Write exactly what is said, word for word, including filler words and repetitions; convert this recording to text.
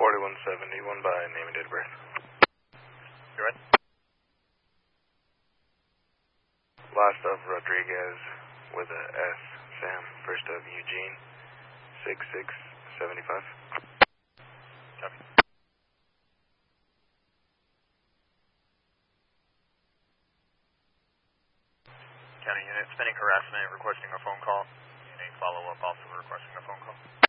forty-one seventy-one by name and date of birth. You're right. Last of Rodriguez with a S. Sam, first of Eugene, six six seventy-five. Copy. County unit, spending harassment, requesting a phone call. Any follow-up also requesting a phone call.